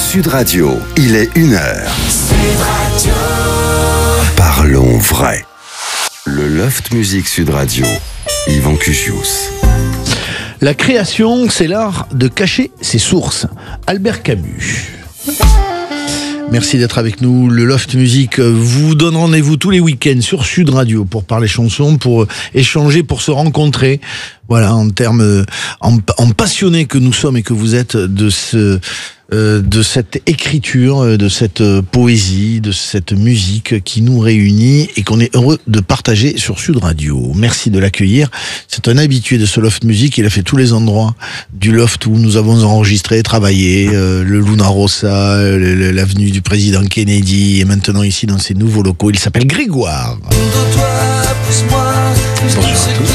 Sud Radio, il est 1h. Sud Radio. Parlons vrai. Le Loft Music Sud Radio, Yvan Cugius. La création, c'est l'art de cacher ses sources. Albert Camus. Merci d'être avec nous. Le Loft Music vous donne rendez-vous tous les week-ends sur Sud Radio pour parler chansons, pour échanger, pour se rencontrer. Voilà, en passionnés que nous sommes et que vous êtes de cette écriture, de cette poésie, de cette musique qui nous réunit et qu'on est heureux de partager sur Sud Radio. Merci de l'accueillir. C'est un habitué de ce Loft Music. Il a fait tous les endroits du Loft où nous avons enregistré, travaillé, le Luna Rossa, l'avenue du président Kennedy, et maintenant ici dans ses nouveaux locaux. Il s'appelle Grégoire. Bonjour à tous.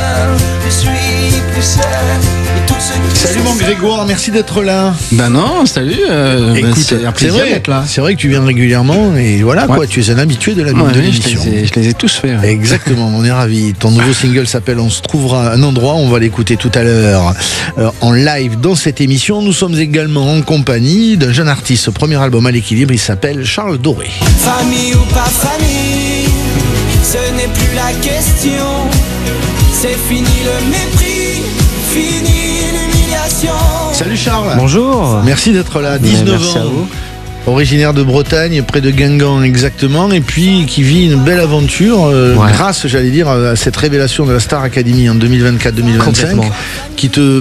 Salut mon Grégoire, merci d'être là. Ben non, salut. Écoute, c'est un plaisir d'être là. C'est vrai que tu viens régulièrement et voilà quoi, tu es un habitué de l'émission. Je les ai tous faits. Ouais. Exactement, on est ravis. Ton nouveau single s'appelle On se trouvera un endroit, on va l'écouter tout à l'heure en live dans cette émission. Nous sommes également en compagnie d'un jeune artiste, premier album à l'équilibre, il s'appelle Charles Doré. Famille ou pas famille, ce n'est plus la question. C'est fini le mépris, fini l'humiliation. Salut Charles. Bonjour. Merci d'être là, 19 ans. Originaire de Bretagne, près de Guingamp exactement, et puis qui vit une belle aventure grâce, j'allais dire, à cette révélation de la Star Academy en 2024-2025, qui te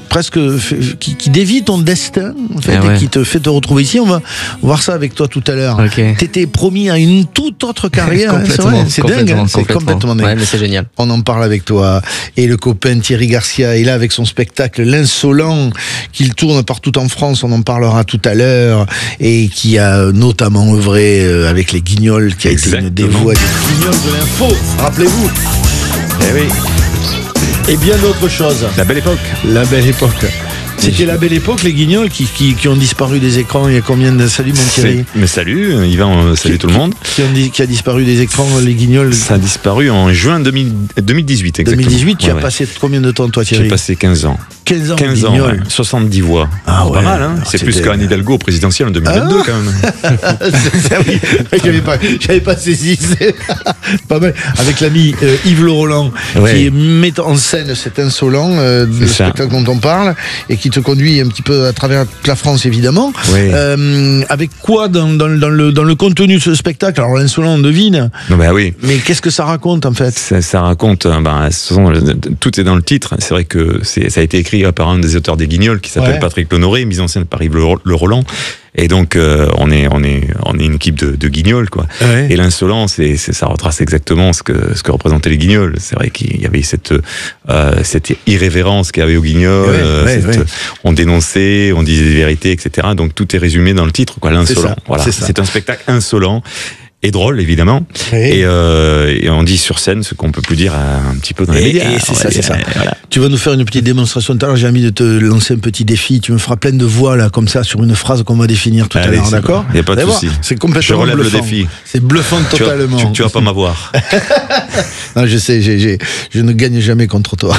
qui dévie ton destin en fait, et qui te fait te retrouver ici. On va voir ça avec toi tout à l'heure. Okay. T'étais promis à une toute autre carrière. C'est dingue, hein, c'est complètement dingue. Ouais, mais c'est génial. On en parle avec toi. Et le copain Thierry Garcia est là avec son spectacle L'Insolent qu'il tourne partout en France. On en parlera tout à l'heure, et qui a notamment œuvré avec les Guignols, qui a été une des voix des Guignols de l'info. Rappelez-vous. Eh oui. Et bien d'autres choses. La belle époque. La belle époque. C'était la belle époque, les Guignols qui ont disparu des écrans. Il y a combien de... Salut mon Thierry. Mais salut Yvan, salut tout le monde. Qui a disparu des écrans, les Guignols. Ça a disparu en juin 2018 exactement. 2018, tu as passé combien de temps toi Thierry? J'ai passé 15 ans. 15 ans, 15 ans, 70 voix. Ah ouais, pas mal, hein. C'est plus qu'Anne Hidalgo au présidentiel en 2022 quand même. J'avais pas saisi. C'est pas mal. Avec l'ami Yves Le Roland, qui met en scène cet Insolent, le spectacle dont on parle, et qui te conduit un petit peu à travers toute la France évidemment. Avec quoi dans le contenu de ce spectacle? Alors L'Insolent on devine. Oui. Mais qu'est-ce que ça raconte en fait? Ça raconte, tout est dans le titre. C'est vrai que ça a été écrit par un des auteurs des Guignols qui s'appelle Patrick L'Honoré, mise en scène par Yves Le Roland. Et donc on est une équipe de Guignols quoi. Et L'Insolent, ça retrace exactement ce que représentaient les Guignols. C'est vrai qu'il y avait cette irrévérence qu'il y avait aux Guignols. On dénonçait, on disait des vérités, etc. Donc tout est résumé dans le titre quoi. L'Insolent. Voilà. C'est un spectacle insolent. Et drôle évidemment, et on dit sur scène ce qu'on peut plus dire un petit peu dans les médias. C'est ça. Voilà. Tu vas nous faire une petite démonstration tout à l'heure. J'ai envie de te lancer un petit défi. Tu me feras plein de voix là, comme ça, sur une phrase qu'on va définir tout à l'heure, d'accord? Il n'y a pas de souci. C'est complètement Je relève bluffant. le défi. C'est bluffant totalement. Tu vas pas m'avoir. Non, je sais, je ne gagne jamais contre toi.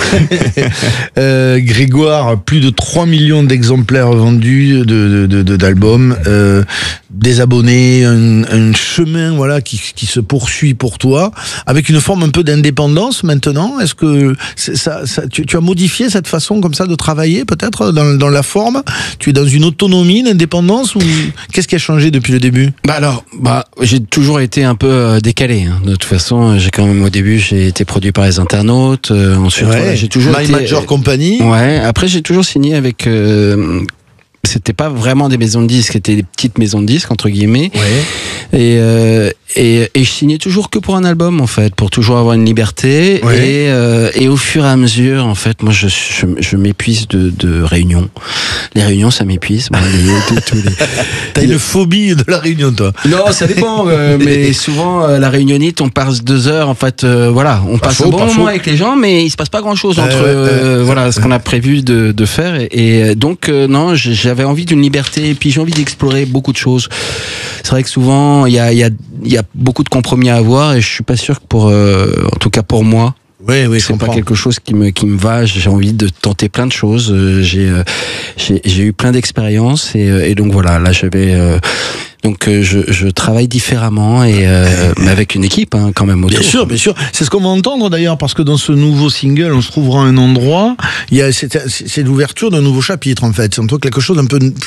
Grégoire, plus de 3 millions d'exemplaires vendus d'albums, des abonnés, un chemin qui se poursuit pour toi, avec une forme un peu d'indépendance maintenant. Est-ce que tu as modifié cette façon comme ça de travailler peut-être dans la forme? Tu es dans une autonomie, une indépendance, ou qu'est-ce qui a changé depuis le début? J'ai toujours été un peu décalé. Hein. De toute façon, au début, j'ai été produit par les internautes. Ensuite, j'ai toujours My été Major Company. Ouais. Après, j'ai toujours signé avec. C'était pas vraiment des maisons de disques, c'était des petites maisons de disques entre guillemets. Et je signais toujours que pour un album en fait, pour toujours avoir une liberté. Et au fur et à mesure, en fait, moi je m'épuise de réunions. Les réunions, ça m'épuise. T'as une phobie de la réunion, toi? Non, ça dépend. Mais souvent, la réunionnite, on passe 2 heures. En fait, on passe un bon moment avec les gens, mais il se passe pas grand-chose entre ce qu'on a prévu de faire. Et donc, non, j'avais envie d'une liberté. Et puis, j'ai envie d'explorer beaucoup de choses. C'est vrai que souvent, il y a beaucoup de compromis à avoir, et je suis pas sûr que en tout cas pour moi, Oui, c'est pas quelque chose qui me va. J'ai envie de tenter plein de choses. J'ai eu plein d'expériences et donc voilà. Là, donc je travaille différemment mais avec une équipe quand même autour. Bien sûr. C'est ce qu'on va entendre d'ailleurs, parce que dans ce nouveau single, on se trouvera un endroit. C'est l'ouverture d'un nouveau chapitre en fait. C'est quelque chose d'un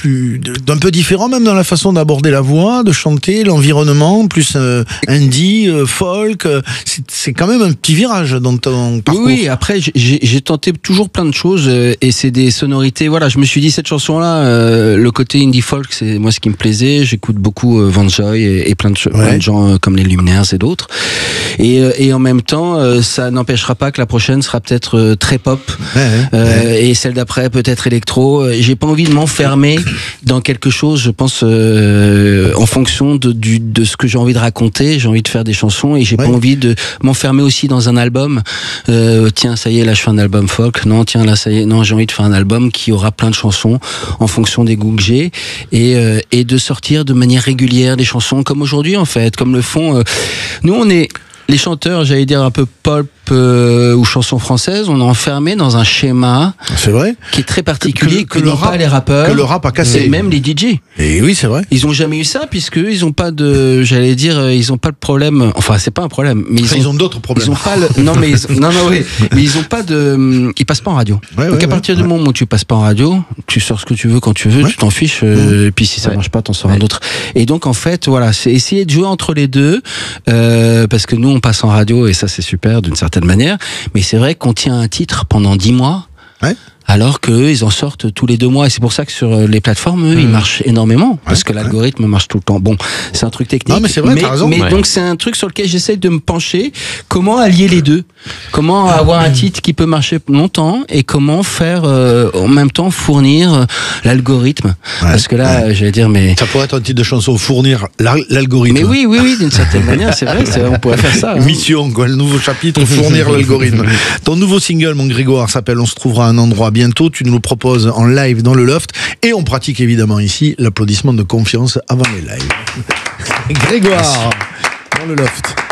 peu différent, même dans la façon d'aborder la voix, de chanter, l'environnement, plus indie, folk. C'est quand même un petit virage dans ton parcours. Oui. Après, j'ai tenté toujours plein de choses et c'est des sonorités. Voilà, je me suis dit cette chanson-là, le côté indie folk, c'est moi ce qui me plaisait. J'écoute beaucoup Vanjoy et plein de gens comme les Luminaires et d'autres. Et en même temps, ça n'empêchera pas que la prochaine sera peut-être très pop et celle d'après peut-être électro. J'ai pas envie de m'enfermer dans quelque chose. Je pense en fonction de ce que j'ai envie de raconter. J'ai envie de faire des chansons et j'ai pas envie de m'enfermer aussi dans un album. Tiens, ça y est, là je fais un album folk. Non, tiens, là ça y est. Non, j'ai envie de faire un album qui aura plein de chansons en fonction des goûts que j'ai et de sortir de manière régulière des chansons comme aujourd'hui en fait, comme le font nous on est les chanteurs, j'allais dire un peu pop ou chansons françaises, on est enfermé dans un schéma. C'est vrai. Qui est très particulier que n'ont pas les rappeurs. Que le rap a cassé. Et même les DJ. Et oui, c'est vrai. Ils ont jamais eu ça puisque ils ont pas de, j'allais dire, ils ont pas de problème. Enfin, c'est pas un problème, mais ils ont d'autres problèmes. Ils ont pas mais ils ont pas de, ils passent pas en radio. Donc à partir du moment où tu passes pas en radio, tu sors ce que tu veux quand tu veux, tu t'en fiches. Et puis si ça marche pas, t'en sors un autre. Et donc en fait, voilà, c'est essayer de jouer entre les deux, parce que nous on passe en radio et ça c'est super d'une certaine manière, mais c'est vrai qu'on tient un titre pendant 10 mois, alors qu'eux, ils en sortent tous les 2 mois. Et c'est pour ça que sur les plateformes, eux, ils marchent énormément. Parce que l'algorithme marche tout le temps. Bon, c'est un truc technique. Non, mais c'est vrai, t'as raison. Mais donc, c'est un truc sur lequel j'essaie de me pencher. Comment allier les deux? Comment avoir un titre qui peut marcher longtemps et comment faire, en même temps, fournir l'algorithme? Parce que là, j'allais dire, mais... Ça pourrait être un titre de chanson, fournir l'algorithme. Mais oui, d'une certaine manière, c'est vrai, on pourrait faire ça. Mission, quoi, le nouveau chapitre, fournir l'algorithme. Ton nouveau single, mon Grégoire, s'appelle On se trouvera un endroit bientôt. Tu nous le proposes en live dans le loft et on pratique évidemment ici l'applaudissement de confiance avant les lives. Grégoire, dans le loft.